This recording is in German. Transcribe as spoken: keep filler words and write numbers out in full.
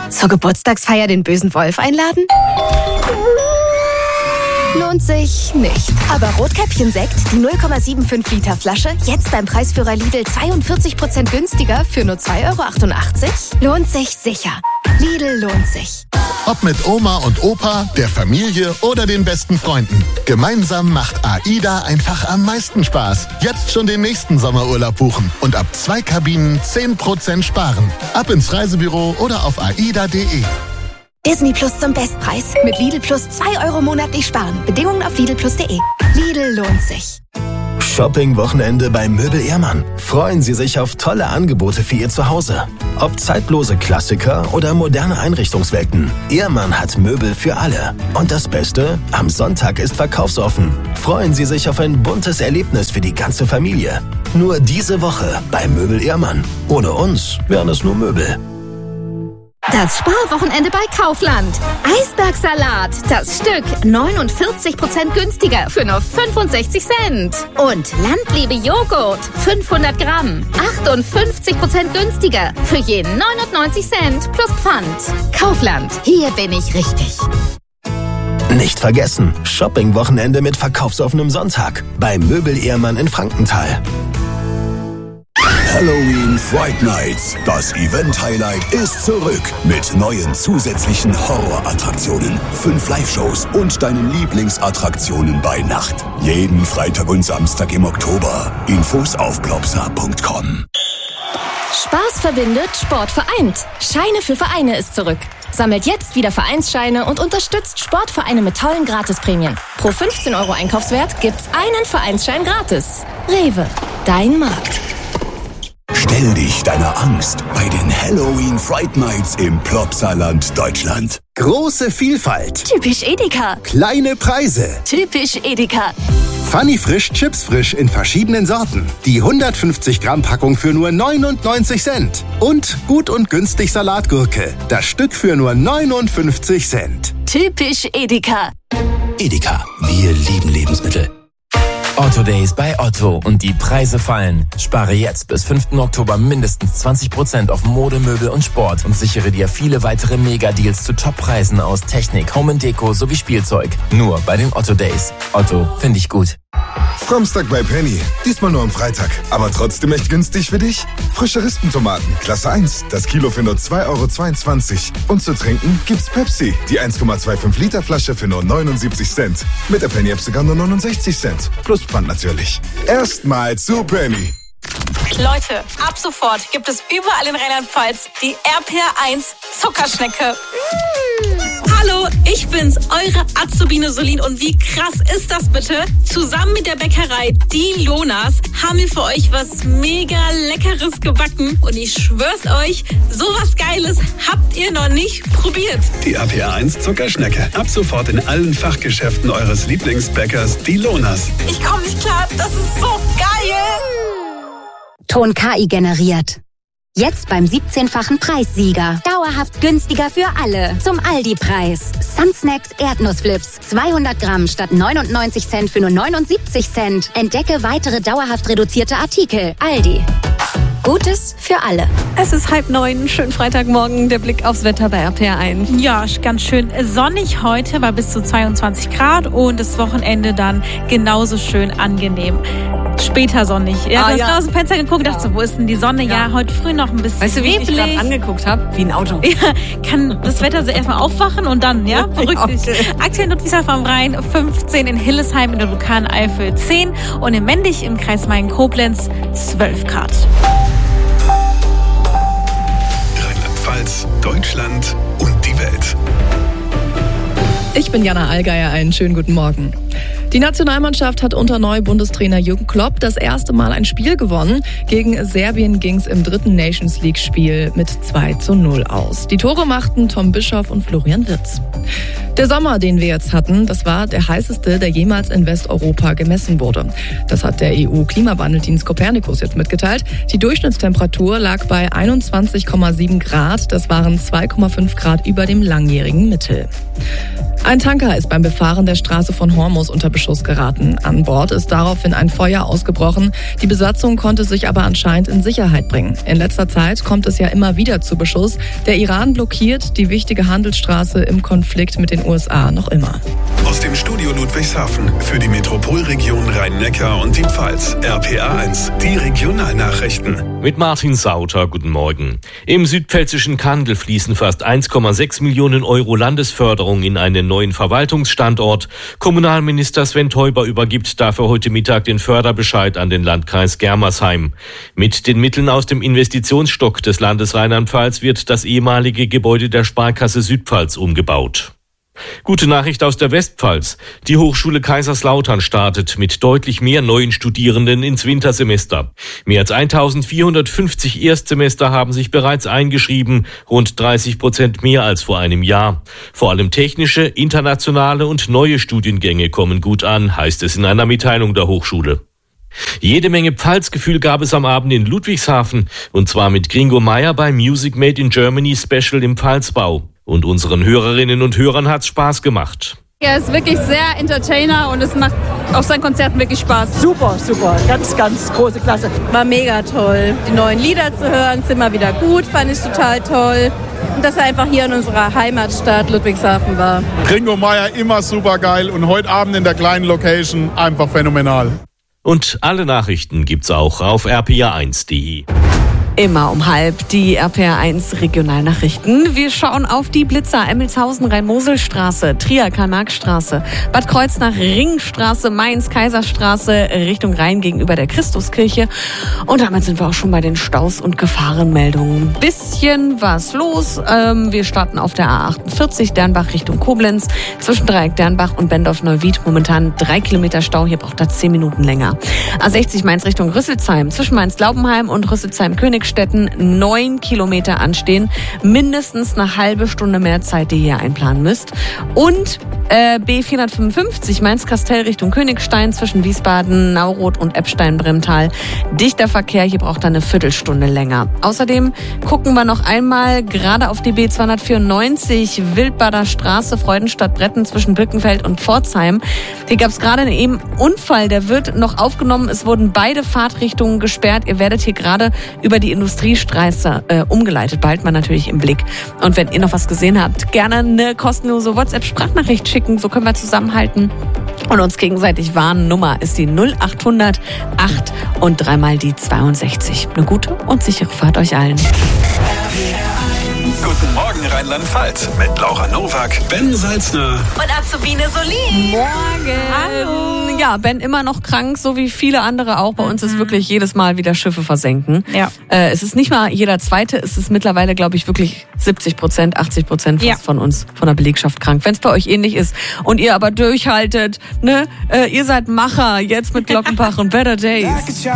Zur Geburtstagsfeier den bösen Wolf einladen? Lohnt sich nicht. Aber Rotkäppchen-Sekt, die null Komma fünfundsiebzig Liter Flasche, jetzt beim Preisführer Lidl zweiundvierzig Prozent günstiger für nur zwei Euro achtundachtzig? Lohnt sich sicher. Lidl lohnt sich. Ob mit Oma und Opa, der Familie oder den besten Freunden. Gemeinsam macht AIDA einfach am meisten Spaß. Jetzt schon den nächsten Sommerurlaub buchen und ab zwei Kabinen zehn Prozent sparen. Ab ins Reisebüro oder auf aida punkt de. Disney Plus zum Bestpreis. Mit Lidl Plus zwei Euro monatlich sparen. Bedingungen auf lidl plus punkt de. Lidl lohnt sich. Shopping-Wochenende bei Möbel Ehrmann. Freuen Sie sich auf tolle Angebote für Ihr Zuhause. Ob zeitlose Klassiker oder moderne Einrichtungswelten. Ehrmann hat Möbel für alle. Und das Beste? Am Sonntag ist verkaufsoffen. Freuen Sie sich auf ein buntes Erlebnis für die ganze Familie. Nur diese Woche bei Möbel Ehrmann. Ohne uns wären es nur Möbel. Das Sparwochenende bei Kaufland. Eisbergsalat, das Stück neunundvierzig Prozent günstiger für nur fünfundsechzig Cent. Und Landliebe Joghurt, fünfhundert Gramm, achtundfünfzig Prozent günstiger für je neunundneunzig Cent plus Pfand. Kaufland, hier bin ich richtig. Nicht vergessen, Shopping-Wochenende mit verkaufsoffenem Sonntag bei Möbel Ehrmann in Frankenthal. Halloween Fright Nights. Das Event-Highlight ist zurück mit neuen zusätzlichen Horrorattraktionen, fünf Live-Shows und deinen Lieblingsattraktionen bei Nacht. Jeden Freitag und Samstag im Oktober. Infos auf globsa punkt com. Spaß verbindet, Sport vereint. Scheine für Vereine ist zurück. Sammelt jetzt wieder Vereinsscheine und unterstützt Sportvereine mit tollen Gratisprämien. Pro fünfzehn Euro Einkaufswert gibt's einen Vereinsschein gratis. Rewe, dein Markt. Stell dich deiner Angst bei den Halloween Fright Nights im Plopsaland Deutschland. Große Vielfalt. Typisch Edeka. Kleine Preise. Typisch Edeka. Funny Frisch Chips Frisch in verschiedenen Sorten. Die hundertfünfzig Gramm Packung für nur neunundneunzig Cent. Und gut und günstig Salatgurke. Das Stück für nur neunundfünfzig Cent. Typisch Edeka. Edeka, wir lieben Lebensmittel. Otto Days bei Otto und die Preise fallen. Spare jetzt bis fünften Oktober mindestens zwanzig Prozent auf Mode, Möbel und Sport und sichere dir viele weitere Mega-Deals zu Top-Preisen aus Technik, Home and Deko sowie Spielzeug. Nur bei den Otto Days. Otto, finde ich gut. Samstag bei Penny. Diesmal nur am Freitag. Aber trotzdem echt günstig für dich? Frische Rispentomaten, Klasse eins. Das Kilo für nur zwei Euro zweiundzwanzig. Und zu trinken gibt's Pepsi. Die eins Komma fünfundzwanzig Liter Flasche für nur neunundsiebzig Cent. Mit der Penny-App sogar nur neunundsechzig Cent. Plus Pfand natürlich. Erstmal zu Penny. Leute, ab sofort gibt es überall in Rheinland-Pfalz die R P R eins Zuckerschnecke. Mmh. Hallo, ich bin's, eure Azubine Solin. Und wie krass ist das bitte? Zusammen mit der Bäckerei Die Lonas haben wir für euch was mega Leckeres gebacken. Und ich schwör's euch, sowas Geiles habt ihr noch nicht probiert. Die R P R eins Zuckerschnecke. Ab sofort in allen Fachgeschäften eures Lieblingsbäckers Die Lonas. Ich komm nicht klar, das ist so geil. Ton K I generiert. Jetzt beim siebzehnfachen Preissieger. Dauerhaft günstiger für alle. Zum Aldi-Preis. Sunsnacks Erdnussflips. zweihundert Gramm statt neunundneunzig Cent für nur neunundsiebzig Cent. Entdecke weitere dauerhaft reduzierte Artikel. Aldi. Gutes für alle. Es ist halb neun, schönen Freitagmorgen, der Blick aufs Wetter bei R P R eins. Ja, ganz schön sonnig heute, bei bis zu zweiundzwanzig Grad und das Wochenende dann genauso schön angenehm. Später sonnig. Ja, ah, du hast ja. gerade aus dem Fenster geguckt, dachte so, wo ist denn die Sonne? Ja, ja heute früh noch ein bisschen Weißt du, wie neblig. ich mich gerade angeguckt habe? Wie ein Auto. Ja, kann das Wetter so erstmal aufwachen und dann, ja, verrückt. Okay. Aktuell Ludwigshafen am Rhein fünfzehn, in Hillesheim in der lokalen Eifel zehn und in Mendig im Kreis Main-Koblenz zwölf Grad. Rheinland-Pfalz, Deutschland und die Welt. Ich bin Jana Allgeier, einen schönen guten Morgen. Die Nationalmannschaft hat unter Neu-Bundestrainer Jürgen Klopp das erste Mal ein Spiel gewonnen. Gegen Serbien ging es im dritten Nations League-Spiel mit zwei zu null aus. Die Tore machten Tom Bischoff und Florian Wirtz. Der Sommer, den wir jetzt hatten, das war der heißeste, der jemals in Westeuropa gemessen wurde. Das hat der E U-Klimawandeldienst Copernicus jetzt mitgeteilt. Die Durchschnittstemperatur lag bei einundzwanzig Komma sieben Grad. Das waren zwei Komma fünf Grad über dem langjährigen Mittel. Ein Tanker ist beim Befahren der Straße von Hormuz unter Beschuss geraten. An Bord ist daraufhin ein Feuer ausgebrochen. Die Besatzung konnte sich aber anscheinend in Sicherheit bringen. In letzter Zeit kommt es ja immer wieder zu Beschuss. Der Iran blockiert die wichtige Handelsstraße im Konflikt mit den U S A noch immer. Aus dem Studio Ludwigshafen für die Metropolregion Rhein-Neckar und die Pfalz. R P A eins, die Regionalnachrichten. Mit Martin Sauter, guten Morgen. Im südpfälzischen Kandel fließen fast eins Komma sechs Millionen Euro Landesförderung in einen neuen Verwaltungsstandort. Kommunalminister Sven Teuber übergibt dafür heute Mittag den Förderbescheid an den Landkreis Germersheim. Mit den Mitteln aus dem Investitionsstock des Landes Rheinland-Pfalz wird das ehemalige Gebäude der Sparkasse Südpfalz umgebaut. Gute Nachricht aus der Westpfalz. Die Hochschule Kaiserslautern startet mit deutlich mehr neuen Studierenden ins Wintersemester. Mehr als eintausendvierhundertfünfzig Erstsemester haben sich bereits eingeschrieben, rund dreißig Prozent mehr als vor einem Jahr. Vor allem technische, internationale und neue Studiengänge kommen gut an, heißt es in einer Mitteilung der Hochschule. Jede Menge Pfalzgefühl gab es am Abend in Ludwigshafen, und zwar mit Gringo Meier beim Music Made in Germany Special im Pfalzbau. Und unseren Hörerinnen und Hörern hat's Spaß gemacht. Er ist wirklich sehr Entertainer und es macht auf seinen Konzerten wirklich Spaß. Super, super, ganz, ganz große Klasse. War mega toll. Die neuen Lieder zu hören, ist immer wieder gut, fand ich total toll. Und dass er einfach hier in unserer Heimatstadt Ludwigshafen war. Gringo Meier immer super geil und heute Abend in der kleinen Location einfach phänomenal. Und alle Nachrichten gibt's auch auf r p a eins punkt d e. Immer um halb die R P R eins Regionalnachrichten. Wir schauen auf die Blitzer, Emmelshausen, Rhein-Mosel-Straße, Trier, Karl-Marx-Straße, Bad Kreuznach, Ringstraße, Mainz, Kaiserstraße, Richtung Rhein gegenüber der Christuskirche. Und damit sind wir auch schon bei den Staus und Gefahrenmeldungen. Bisschen was los. Ähm, wir starten auf der A achtundvierzig, Dernbach Richtung Koblenz, zwischen Dreieck Dernbach und Bendorf-Neuwied. Momentan drei Kilometer Stau, hier braucht er zehn Minuten länger. A sechzig Mainz Richtung Rüsselsheim, zwischen Mainz-Glaubenheim und Rüsselsheim-König Städten neun Kilometer anstehen. Mindestens eine halbe Stunde mehr Zeit, die ihr einplanen müsst. Und äh, B vierhundertfünfundfünfzig Mainz-Kastell Richtung Königstein zwischen Wiesbaden, Nauroth und Eppstein-Bremtal. Dichter Verkehr, hier braucht er eine Viertelstunde länger. Außerdem gucken wir noch einmal gerade auf die B zweihundertvierundneunzig Wildbader Straße, Freudenstadt-Bretten zwischen Birkenfeld und Pforzheim. Hier gab es gerade einen Unfall, der wird noch aufgenommen. Es wurden beide Fahrtrichtungen gesperrt. Ihr werdet hier gerade über die Industriestraße äh, umgeleitet, bald mal natürlich im Blick. Und wenn ihr noch was gesehen habt, gerne eine kostenlose WhatsApp-Sprachnachricht schicken, so können wir zusammenhalten und uns gegenseitig warnen. Nummer ist die null achthundert acht und dreimal die zweiundsechzig. Eine gute und sichere Fahrt euch allen. Guten Morgen Rheinland-Pfalz mit Laura Nowak, Ben Salzner und Azubine Solin. Morgen. Hallo. Ja, Ben immer noch krank, so wie viele andere auch. Bei uns ist wirklich jedes Mal wieder Schiffe versenken. Ja. Äh, es ist nicht mal jeder Zweite, es ist mittlerweile, glaube ich, wirklich siebzig Prozent, achtzig Prozent fast ja. von uns, von der Belegschaft krank. Wenn es bei euch ähnlich ist und ihr aber durchhaltet, ne, äh, ihr seid Macher, jetzt mit Glockenbach und Better Days.